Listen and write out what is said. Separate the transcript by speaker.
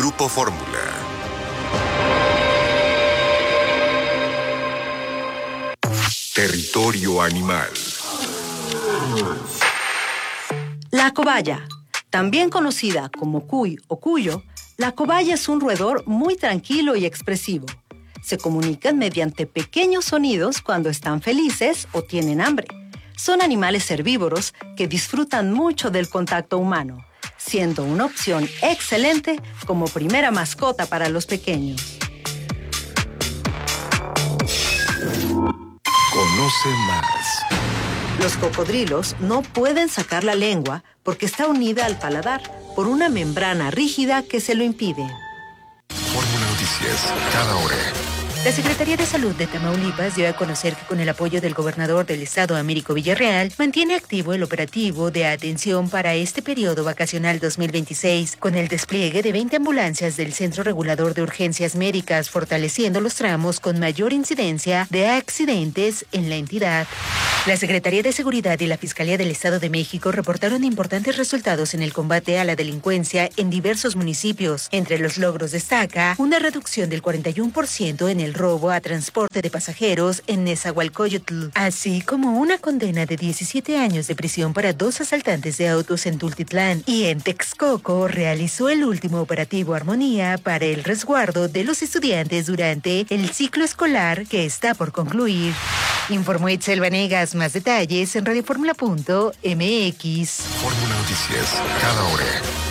Speaker 1: Grupo Fórmula. Territorio animal.
Speaker 2: La cobaya, también conocida como cuy o cuyo, la cobaya es un roedor muy tranquilo y expresivo. Se comunican mediante pequeños sonidos cuando están felices o tienen hambre. Son animales herbívoros que disfrutan mucho del contacto humano, siendo una opción excelente como primera mascota para los pequeños.
Speaker 1: Conoce más.
Speaker 2: Los cocodrilos no pueden sacar la lengua porque está unida al paladar por una membrana rígida que se lo impide.
Speaker 1: Fórmula Noticias, cada hora.
Speaker 3: La Secretaría de Salud de Tamaulipas dio a conocer que con el apoyo del gobernador del estado, Américo Villarreal, mantiene activo el operativo de atención para este periodo vacacional 2026, con el despliegue de 20 ambulancias del Centro Regulador de Urgencias Médicas, fortaleciendo los tramos con mayor incidencia de accidentes en la entidad. La Secretaría de Seguridad y la Fiscalía del Estado de México reportaron importantes resultados en el combate a la delincuencia en diversos municipios. Entre los logros destaca una reducción del 41% en el robo a transporte de pasajeros en Nezahualcóyotl, así como una condena de 17 años de prisión para 2 asaltantes de autos en Tultitlán. Y en Texcoco realizó el último operativo Armonía para el resguardo de los estudiantes durante el ciclo escolar que está por concluir. Informó Itzel Vanegas. Más detalles en radioformula.mx.
Speaker 1: Fórmula Noticias, cada hora.